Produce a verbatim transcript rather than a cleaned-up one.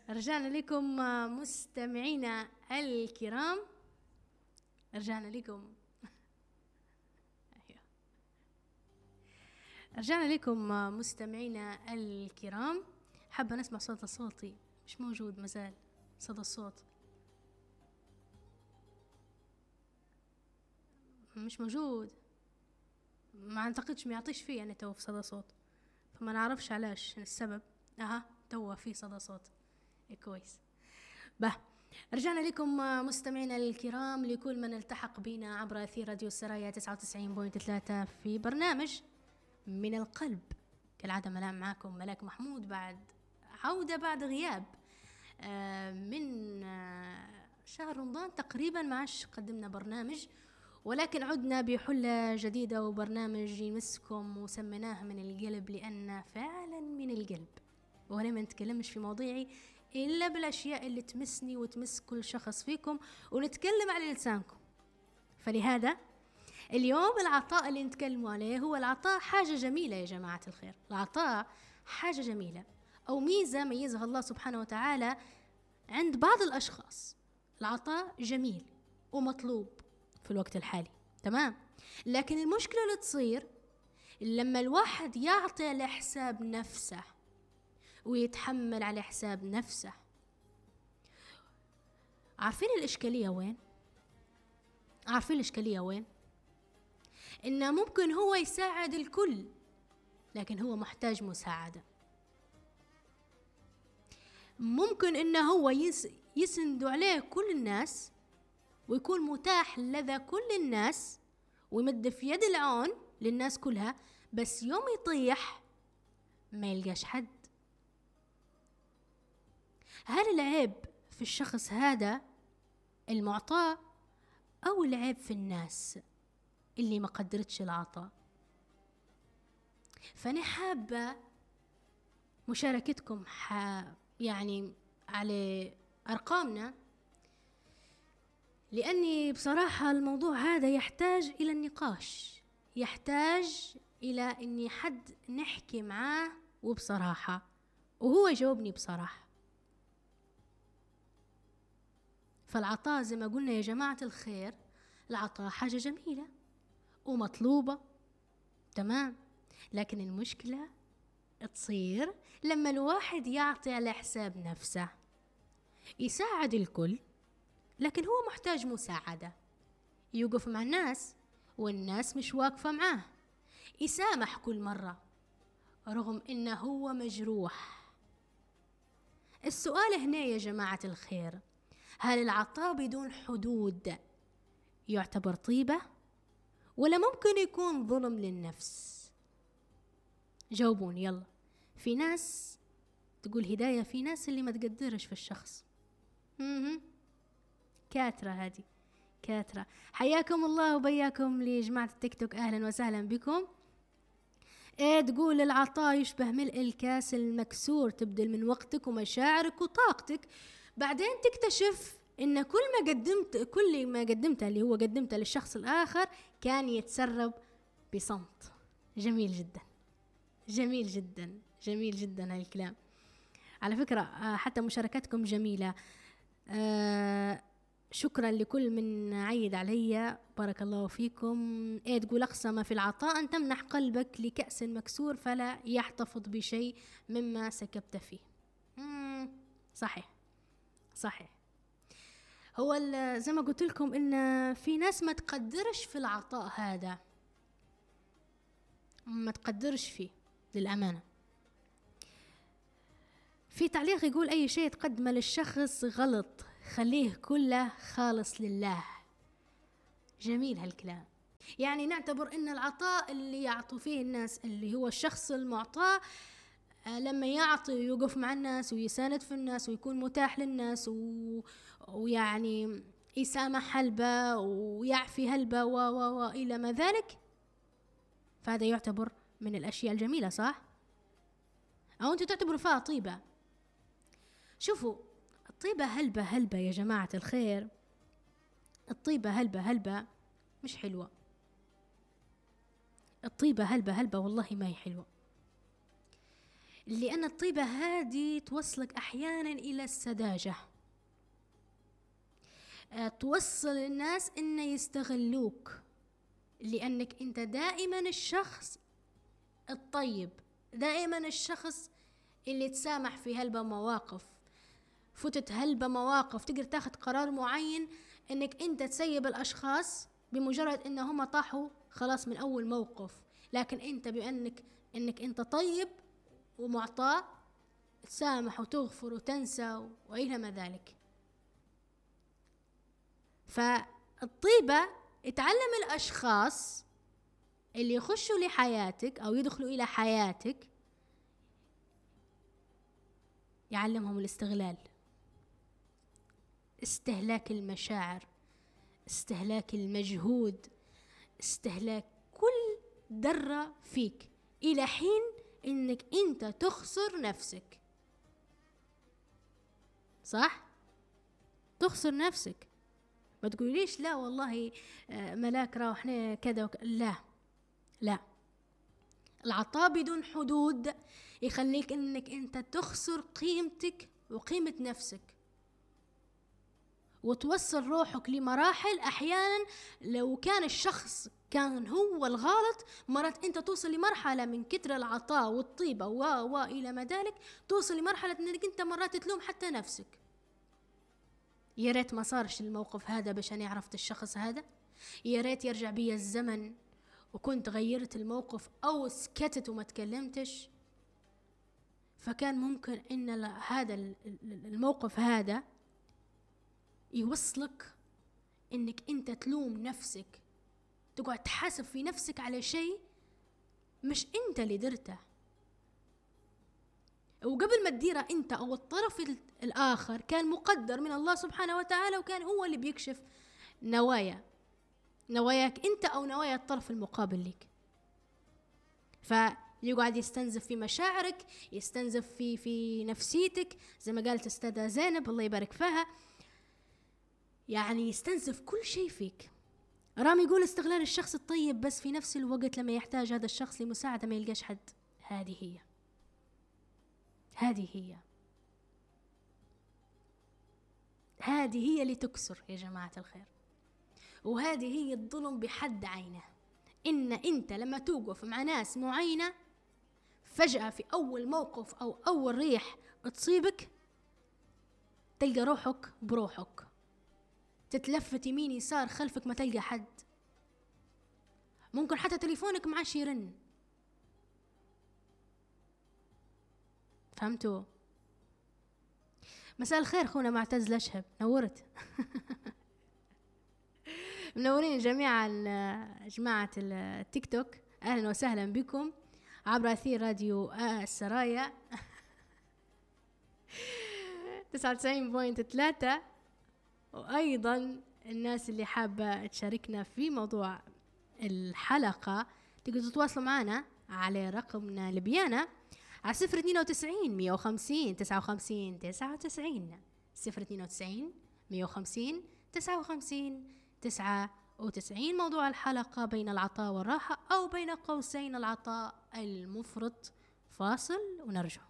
رجعنا لكم مستمعينا الكرام. رجعنا لكم رجعنا لكم مستمعينا الكرام. حابة نسمع صوت صوتي، مش موجود مازال صدى الصوت، مش موجود. ما اعتقدش ما يعطيش فيه يعني تو في صدى صوت، فما نعرفش علاش السبب. اها تو في صدى صوت كويس. به رجعنا لكم مستمعينا الكرام، لكل من التحق بنا عبر أثير راديو السرايا تسعة وتسعين فاصلة ثلاثة في برنامج من القلب. كالعادة ملام معكم ملاك محمود بعد عودة بعد غياب من شهر رمضان تقريبا، ما عادش قدمنا برنامج، ولكن عدنا بحلة جديدة وبرنامج يمسكم وسميناه من القلب، لأن فعلا من القلب، وانا ما نتكلمش في مواضيعي إلا بالأشياء اللي تمسني وتمس كل شخص فيكم، ونتكلم على لسانكم. فلهذا اليوم العطاء اللي نتكلموا عليه هو العطاء. حاجة جميلة يا جماعة الخير، العطاء حاجة جميلة أو ميزة ميزها الله سبحانه وتعالى عند بعض الأشخاص. العطاء جميل ومطلوب في الوقت الحالي، تمام. لكن المشكلة اللي تصير لما الواحد يعطي على حساب نفسه ويتحمل على حساب نفسه. عارفين الإشكالية وين؟ عارفين الإشكالية وين؟ إنه ممكن هو يساعد الكل، لكن هو محتاج مساعدة. ممكن إنه هو يسندوا عليه كل الناس ويكون متاح لدى كل الناس ويمد في يد العون للناس كلها، بس يوم يطيح ما يلقاش حد. هل العيب في الشخص هذا المعطاء أو العيب في الناس اللي ما قدرتش العطاء؟ فأنا حابة مشاركتكم يعني على أرقامنا، لأني بصراحة الموضوع هذا يحتاج إلى النقاش، يحتاج إلى أني حد نحكي معاه وبصراحة، وهو يجاوبني بصراحة. فالعطاء زي ما قلنا يا جماعة الخير، العطاء حاجة جميلة ومطلوبة، تمام. لكن المشكلة تصير لما الواحد يعطي على حساب نفسه، يساعد الكل لكن هو محتاج مساعدة، يوقف مع الناس والناس مش واقفة معاه، يسامح كل مرة رغم إنه هو مجروح. السؤال هنا يا جماعة الخير، هل العطاء بدون حدود يعتبر طيبة ولا ممكن يكون ظلم للنفس؟ جاوبوني يلا. في ناس تقول هداية، في ناس اللي ما تقدرش في الشخص. مم. كاترة هذه كاترة. حياكم الله وبياكم لجماعة التيك توك، أهلا وسهلا بكم. ايه تقول العطاء يشبه ملء الكاس المكسور، تبذل من وقتك ومشاعرك وطاقتك، بعدين تكتشف ان كل ما قدمت كل ما قدمته اللي هو قدمته للشخص الآخر كان يتسرب بصمت. جميل جدا جميل جدا جميل جدا هالكلام. على فكرة حتى مشاركاتكم جميلة، آه شكرا لكل من عيد علي، بارك الله فيكم. ايه تقول أقسم في العطاء أن تمنح قلبك لكأس مكسور فلا يحتفظ بشيء مما سكبت فيه. مم صحيح صحيح. هو زي ما قلت لكم إن في ناس ما تقدرش في العطاء هذا، ما تقدرش فيه للأمانة. في تعليق يقول أي شيء تقدمه للشخص غلط، خليه كله خالص لله. جميل هالكلام. يعني نعتبر ان العطاء اللي يعطوا فيه الناس اللي هو الشخص المعطاء لما يعطي ويوقف مع الناس ويساند في الناس ويكون متاح للناس و... ويعني يسامح هلبة ويعفي هلبة و... و... و... إلى ما ذلك، فهذا يعتبر من الأشياء الجميلة، صح؟ أو أنتوا تعتبروا فيها طيبة؟ شوفوا، الطيبة هلبة هلبة يا جماعة الخير، الطيبة هلبة هلبة مش حلوة. الطيبة هلبة هلبة والله ما هي حلوة، لأن الطيبة هذه توصلك أحيانا إلى السذاجة، توصل الناس إن يستغلوك، لأنك أنت دائما الشخص الطيب، دائما الشخص اللي تسامح في هلبة مواقف، فتت هلبة مواقف تقدر تاخد قرار معين إنك أنت تسيب الأشخاص بمجرد إنهم طاحوا خلاص من أول موقف، لكن أنت بأنك إنك أنت طيب ومعطاء تسامح وتغفر وتنسى وإلى ما ذلك. فالطيبة اتعلم الأشخاص اللي يخشوا لحياتك أو يدخلوا إلى حياتك، يعلمهم الاستغلال، استهلاك المشاعر، استهلاك المجهود، استهلاك كل ذرة فيك إلى حين إنك أنت تخسر نفسك. صح؟ تخسر نفسك. ما تقوليش لا والله ملاك راوحنا كذا وك... لا لا، العطاء بدون حدود يخليك إنك أنت تخسر قيمتك وقيمة نفسك، وتوصل روحك لمراحل أحيانا لو كان الشخص كان هو الغلط، مرات أنت توصل لمرحلة من كتر العطاء والطيبة و و إلى ما ذلك، توصل لمرحلة أنك أنت مرات تلوم حتى نفسك. يا ريت ما صارش الموقف هذا باش أنا عرفت الشخص هذا، يا ريت يرجع بي الزمن وكنت غيرت الموقف أو سكتت وما تكلمتش، فكان ممكن إن هذا الموقف هذا يوصلك إنك أنت تلوم نفسك، تقعد تحاسب في نفسك على شيء مش أنت اللي درته، وقبل ما تديره أنت أو الطرف الآخر كان مقدر من الله سبحانه وتعالى، وكان هو اللي بيكشف نوايا نواياك أنت أو نوايا الطرف المقابل لك. فيقعد يستنزف في مشاعرك، يستنزف في في نفسيتك، زي ما قالت أستاذة زينب الله يبارك فيها، يعني يستنزف كل شيء فيك. رامي يقول استغلال الشخص الطيب بس في نفس الوقت لما يحتاج هذا الشخص لمساعدة ما يلقاش حد. هذه هي هذه هي هذه هي اللي تكسر يا جماعة الخير، وهذه هي الظلم بحد عينه. إن أنت لما توقف مع ناس معينة فجأة في أول موقف أو أول ريح تصيبك تلقى روحك بروحك، تتلفت يمين يسار خلفك ما تلقى حد، ممكن حتى تليفونك معاش يرن. فهمتوا؟ مساء الخير خونا معتز الأشهب، نورت. منورين جميعا جماعة التيك توك، أهلا وسهلا بكم عبر أثير راديو السرايا تسعة وتسعين فاصلة ثلاثة. وأيضا الناس اللي حابة تشاركنا في موضوع الحلقة تقدروا تتواصلوا معنا على رقمنا البيانة على صفر اثنين وتسعين مية وخمسين تسعة وخمسين تسعة وتسعين صفر اثنين وتسعين مية وخمسين تسعة وخمسين تسعة وتسعين. موضوع الحلقة بين العطاء والراحة، أو بين قوسين العطاء المفرط. فاصل ونرجع.